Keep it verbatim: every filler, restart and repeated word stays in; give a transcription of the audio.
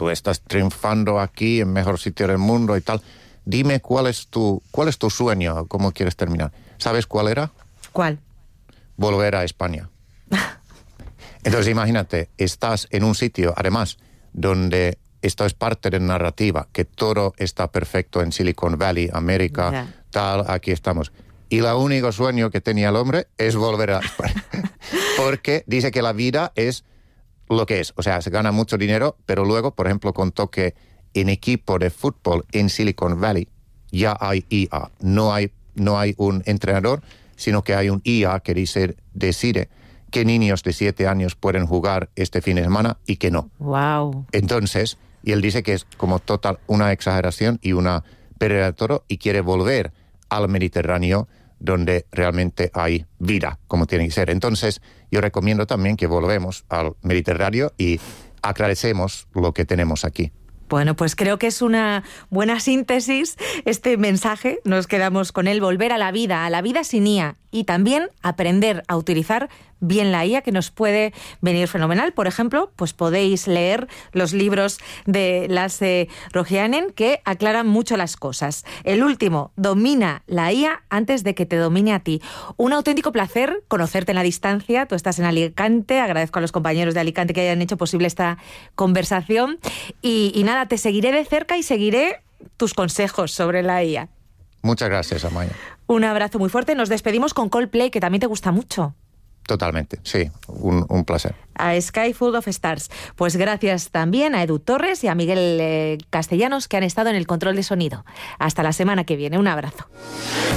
tú estás triunfando aquí en mejor sitio del mundo y tal. Dime cuál es tu, cuál es tu sueño, cómo quieres terminar. ¿Sabes cuál era? ¿Cuál? Volver a España. Entonces imagínate, estás en un sitio, además, donde esto es parte de la narrativa, que todo está perfecto en Silicon Valley, América, yeah. tal, aquí estamos. Y el único sueño que tenía el hombre es volver a España. Porque dice que la vida es lo que es. O sea, se gana mucho dinero, pero luego, por ejemplo, contó que en equipo de fútbol en Silicon Valley ya hay I A. No hay, no hay un entrenador, sino que hay un I A que dice, decide qué niños de siete años pueden jugar este fin de semana y qué no. Wow. Entonces, y él dice que es como total una exageración y una pérdida de todo y quiere volver al Mediterráneo donde realmente hay vida, como tiene que ser. Entonces, yo recomiendo también que volvemos al Mediterráneo y agradecemos lo que tenemos aquí. Bueno, pues creo que es una buena síntesis este mensaje. Nos quedamos con él, volver a la vida, a la vida sin I A y también aprender a utilizar bien la I A, que nos puede venir fenomenal. Por ejemplo, pues podéis leer los libros de Lasse Rogianen que aclaran mucho las cosas. El último, domina la I A antes de que te domine a ti. Un auténtico placer conocerte en la distancia. Tú estás en Alicante. Agradezco a los compañeros de Alicante que hayan hecho posible esta conversación. Y, y nada, te seguiré de cerca y seguiré tus consejos sobre la I A. Muchas gracias, Amaya. Un abrazo muy fuerte. Nos despedimos con Coldplay, que también te gusta mucho. Totalmente, sí, un, un placer. A Sky Full of Stars. Pues gracias también a Edu Torres y a Miguel eh, Castellanos, que han estado en el control de sonido. Hasta la semana que viene. Un abrazo.